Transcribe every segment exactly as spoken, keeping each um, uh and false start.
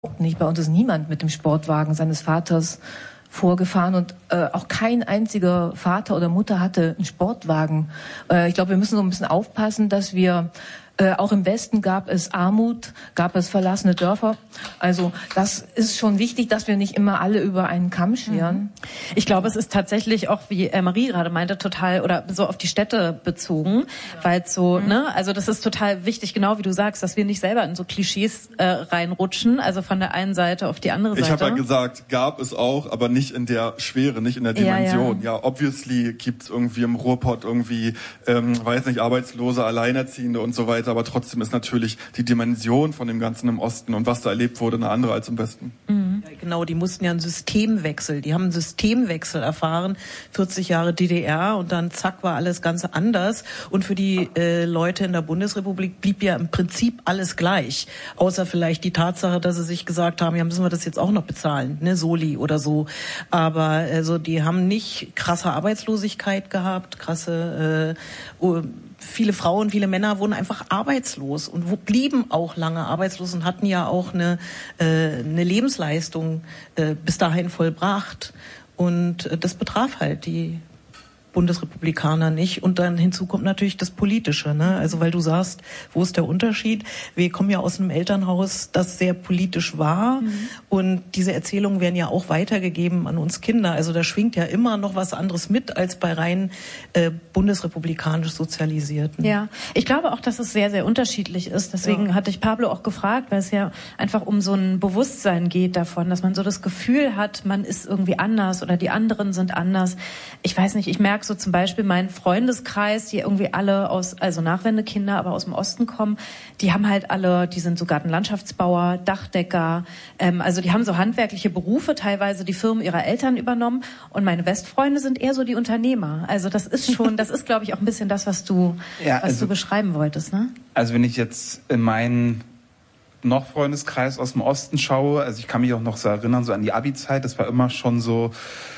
nicht. Bei uns ist niemand mit dem Sportwagen seines Vaters vorgefahren und äh, auch kein einziger Vater oder Mutter hatte einen Sportwagen. Äh, ich glaube, wir müssen so ein bisschen aufpassen, dass wir Äh, auch im Westen gab es Armut, gab es verlassene Dörfer. Also das ist schon wichtig, dass wir nicht immer alle über einen Kamm scheren. Ich glaube, es ist tatsächlich auch, wie äh, Marie gerade meinte, total oder so auf die Städte bezogen, ja. Weil es so, mhm. ne, also das ist total wichtig, genau wie du sagst, dass wir nicht selber in so Klischees äh, reinrutschen, also von der einen Seite auf die andere Seite. Ich habe ja gesagt, gab es auch, aber nicht in der Schwere, nicht in der Dimension. Ja, ja. ja obviously gibt's irgendwie im Ruhrpott irgendwie, ähm, weiß nicht, Arbeitslose, Alleinerziehende und so weiter. Aber trotzdem ist natürlich die Dimension von dem Ganzen im Osten und was da erlebt wurde eine andere als im Westen. Mhm. Ja, genau, die mussten ja einen Systemwechsel, die haben einen Systemwechsel erfahren, vierzig Jahre D D R und dann zack war alles ganz anders und für die äh, Leute in der Bundesrepublik blieb ja im Prinzip alles gleich, außer vielleicht die Tatsache, dass sie sich gesagt haben, ja müssen wir das jetzt auch noch bezahlen, ne, Soli oder so, aber also die haben nicht krasse Arbeitslosigkeit gehabt, krasse äh, uh, viele Frauen, viele Männer wurden einfach arbeitslos und blieben auch lange arbeitslos und hatten ja auch eine, äh, eine Lebensleistung äh, bis dahin vollbracht. Und äh, das betraf halt die Bundesrepublikaner nicht. Und dann hinzu kommt natürlich das Politische, ne? Also weil du sagst, wo ist der Unterschied? Wir kommen ja aus einem Elternhaus, das sehr politisch war. Mhm. Und diese Erzählungen werden ja auch weitergegeben an uns Kinder. Also da schwingt ja immer noch was anderes mit als bei rein äh, bundesrepublikanisch Sozialisierten. Ja, ich glaube auch, dass es sehr, sehr unterschiedlich ist. Deswegen ja. hatte ich Pablo auch gefragt, weil es ja einfach um so ein Bewusstsein geht davon, dass man so das Gefühl hat, man ist irgendwie anders oder die anderen sind anders. Ich weiß nicht, ich merke so zum Beispiel meinen Freundeskreis, die irgendwie alle aus, also Nachwendekinder, aber aus dem Osten kommen, die haben halt alle, die sind so Gartenlandschaftsbauer, Dachdecker, ähm, also die haben so handwerkliche Berufe, teilweise die Firmen ihrer Eltern übernommen und meine Westfreunde sind eher so die Unternehmer. Also das ist schon, das ist glaube ich auch ein bisschen das, was du, ja, was also, du beschreiben wolltest, ne? Also wenn ich jetzt in meinen noch Freundeskreis aus dem Osten schaue, also ich kann mich auch noch so erinnern, so an die Abi-Zeit, das war immer schon so,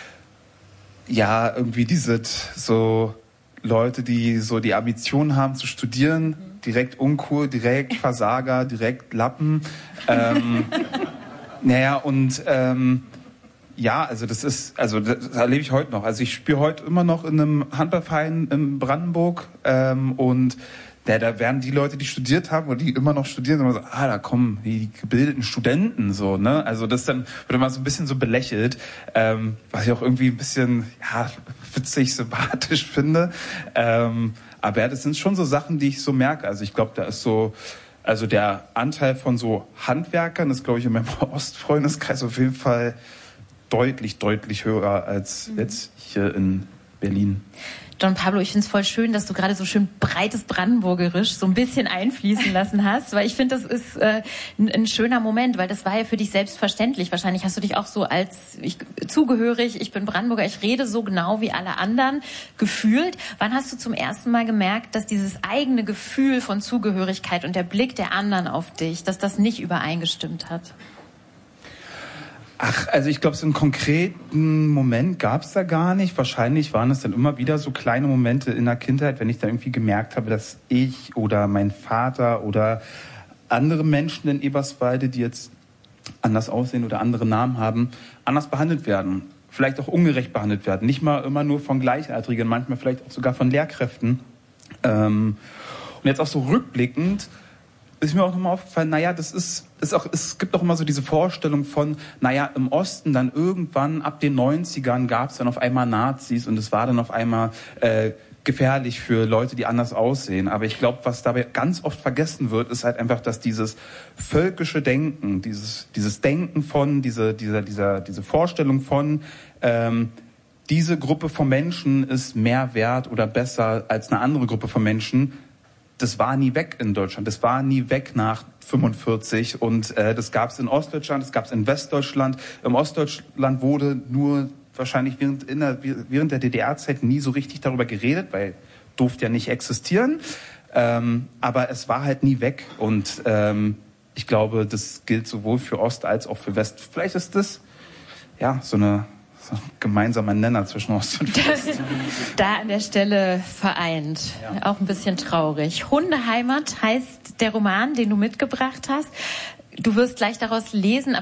ja, irgendwie diese so Leute, die so die Ambition haben zu studieren, mhm. direkt uncool, direkt Versager, direkt Lappen. Ähm, naja, und ähm, ja, also das ist, also das erlebe ich heute noch. Also ich spiele heute immer noch in einem Handballverein in Brandenburg ähm, und Ja, da werden die Leute, die studiert haben oder die immer noch studieren, immer so, ah, da kommen die gebildeten Studenten, so, ne? Also das dann wird immer so ein bisschen so belächelt, ähm, was ich auch irgendwie ein bisschen, ja, witzig, sympathisch finde. Ähm, aber ja, das sind schon so Sachen, die ich so merke. Also ich glaube, da ist so, also der Anteil von so Handwerkern ist, glaube ich, in meinem Ostfreundeskreis auf jeden Fall deutlich, deutlich höher als mhm. jetzt hier in Berlin. Don Pablo, ich finde es voll schön, dass du gerade so schön breites Brandenburgerisch so ein bisschen einfließen lassen hast, weil ich finde, das ist äh, ein, ein schöner Moment, weil das war ja für dich selbstverständlich. Wahrscheinlich hast du dich auch so als ich, zugehörig, ich bin Brandenburger, ich rede so genau wie alle anderen gefühlt. Wann hast du zum ersten Mal gemerkt, dass dieses eigene Gefühl von Zugehörigkeit und der Blick der anderen auf dich, dass das nicht übereingestimmt hat? Ach, also ich glaube, so einen konkreten Moment gab es da gar nicht. Wahrscheinlich waren es dann immer wieder so kleine Momente in der Kindheit, wenn ich dann irgendwie gemerkt habe, dass ich oder mein Vater oder andere Menschen in Eberswalde, die jetzt anders aussehen oder andere Namen haben, anders behandelt werden. Vielleicht auch ungerecht behandelt werden. Nicht mal immer nur von Gleichaltrigen, manchmal vielleicht auch sogar von Lehrkräften. Ähm, und jetzt auch so rückblickend ist mir auch nochmal aufgefallen, naja, das ist, ist auch, es gibt auch immer so diese Vorstellung von, naja, im Osten dann irgendwann ab den neunzigern gab es dann auf einmal Nazis und es war dann auf einmal äh, gefährlich für Leute, die anders aussehen. Aber ich glaube, was dabei ganz oft vergessen wird, ist halt einfach, dass dieses völkische Denken, dieses, dieses Denken von, diese, dieser, dieser, diese Vorstellung von, ähm, diese Gruppe von Menschen ist mehr wert oder besser als eine andere Gruppe von Menschen, das war nie weg in Deutschland. Das war nie weg nach fünfundvierzig. Und äh, das gab es in Ostdeutschland, das gab es in Westdeutschland. Im Ostdeutschland wurde nur wahrscheinlich während, in der, während der D D R-Zeit nie so richtig darüber geredet, weil durfte ja nicht existieren. Ähm, aber es war halt nie weg. Und ähm, ich glaube, das gilt sowohl für Ost als auch für West. Vielleicht ist das ja so eine so ein gemeinsamer Nenner zwischen Ost und West. Da an der Stelle vereint. Ja. Auch ein bisschen traurig. Hundeheimat heißt der Roman, den du mitgebracht hast. du wirst gleich daraus lesen,